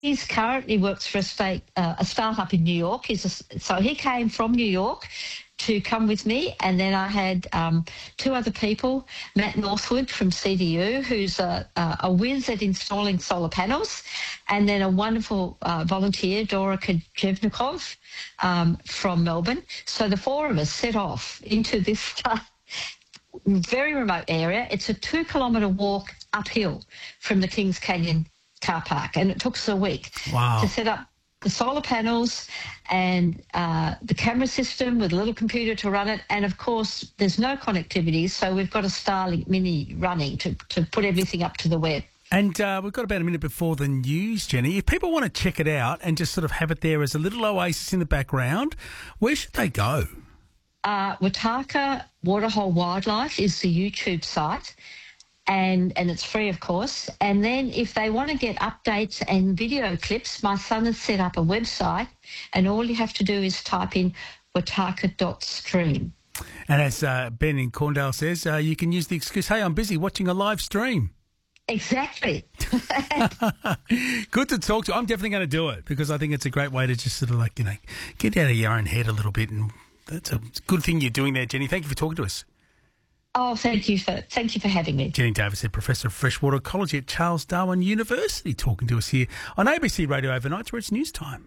He's currently works for a startup in New York. So he came from New York to come with me, and then I had two other people, Matt Northwood from CDU, who's a whiz at installing solar panels, and then a wonderful volunteer, Dora Kajevnikov from Melbourne. So the four of us set off into this very remote area. It's a 2-kilometre walk uphill from the Kings Canyon car park, and it took us a week to set up the solar panels and the camera system with a little computer to run it. And of course, there's no connectivity, so we've got a Starlink Mini running to put everything up to the web. And we've got about a minute before the news, Jenny. If people want to check it out and just sort of have it there as a little oasis in the background, where should they go? Wataka Waterhole Wildlife is the YouTube site. And it's free, of course. And then if they want to get updates and video clips, my son has set up a website, and all you have to do is type in wataka.stream. And as Ben in Corndale says, you can use the excuse, hey, I'm busy watching a live stream. Exactly. Good to talk to. I'm definitely going to do it because I think it's a great way to just sort of get out of your own head a little bit. And that's a good thing you're doing there, Jenny. Thank you for talking to us. Oh, thank you for having me. Jenny Davis, Professor of Freshwater Ecology at Charles Darwin University, talking to us here on ABC Radio Overnight, where it's news time.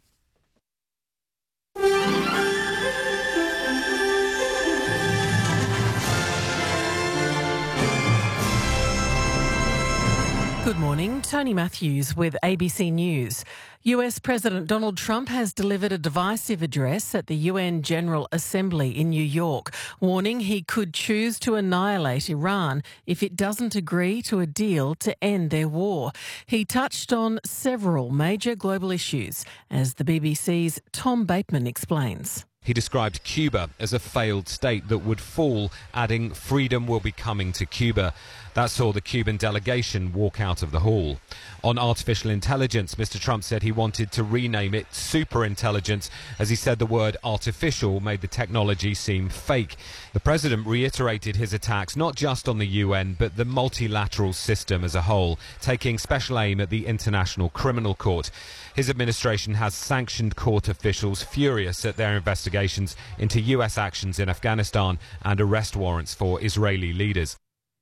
Good morning, Tony Matthews with ABC News. US President Donald Trump has delivered a divisive address at the UN General Assembly in New York, warning he could choose to annihilate Iran if it doesn't agree to a deal to end their war. He touched on several major global issues, as the BBC's Tom Bateman explains. He described Cuba as a failed state that would fall, adding freedom will be coming to Cuba. That saw the Cuban delegation walk out of the hall. On artificial intelligence, Mr. Trump said he wanted to rename it superintelligence, as he said the word artificial made the technology seem fake. The president reiterated his attacks not just on the UN, but the multilateral system as a whole, taking special aim at the International Criminal Court. His administration has sanctioned court officials furious at their investigations into US actions in Afghanistan and arrest warrants for Israeli leaders.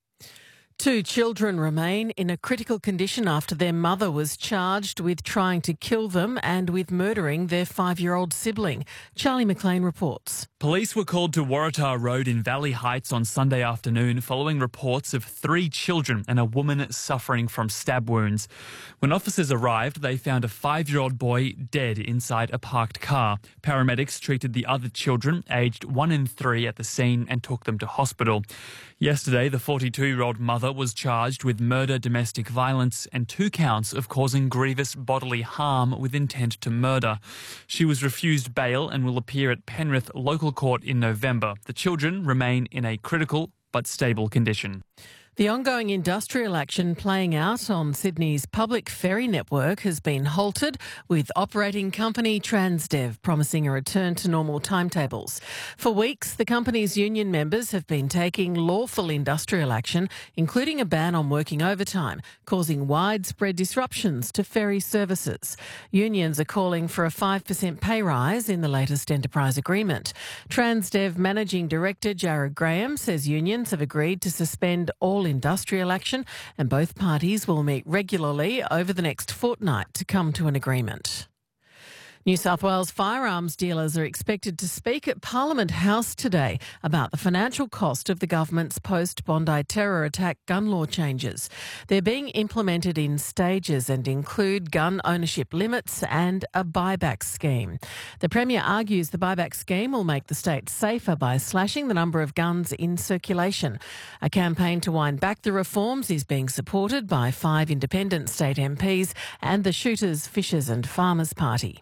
2 children remain in a critical condition after their mother was charged with trying to kill them and with murdering their 5-year-old sibling. Charlie McLean reports. Police were called to Waratah Road in Valley Heights on Sunday afternoon following reports of 3 children and a woman suffering from stab wounds. When officers arrived, they found a 5-year-old boy dead inside a parked car. Paramedics treated the other children, aged 1 and 3, at the scene and took them to hospital. Yesterday, the 42-year-old mother was charged with murder, domestic violence and 2 counts of causing grievous bodily harm with intent to murder. She was refused bail and will appear at Penrith Local Court in November. The children remain in a critical but stable condition. The ongoing industrial action playing out on Sydney's public ferry network has been halted, with operating company Transdev promising a return to normal timetables. For weeks, the company's union members have been taking lawful industrial action, including a ban on working overtime, causing widespread disruptions to ferry services. Unions are calling for a 5% pay rise in the latest enterprise agreement. Transdev Managing Director Jared Graham says unions have agreed to suspend all industrial action, and both parties will meet regularly over the next fortnight to come to an agreement. New South Wales firearms dealers are expected to speak at Parliament House today about the financial cost of the government's post-Bondi terror attack gun law changes. They're being implemented in stages and include gun ownership limits and a buyback scheme. The Premier argues the buyback scheme will make the state safer by slashing the number of guns in circulation. A campaign to wind back the reforms is being supported by 5 independent state MPs and the Shooters, Fishers and Farmers Party.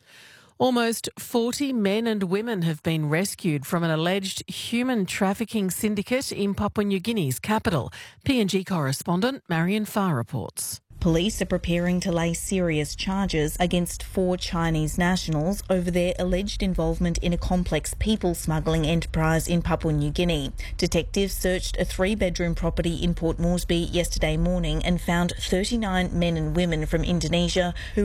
Almost 40 men and women have been rescued from an alleged human trafficking syndicate in Papua New Guinea's capital. PNG correspondent Marion Farr reports. Police are preparing to lay serious charges against 4 Chinese nationals over their alleged involvement in a complex people smuggling enterprise in Papua New Guinea. Detectives searched a 3-bedroom property in Port Moresby yesterday morning and found 39 men and women from Indonesia who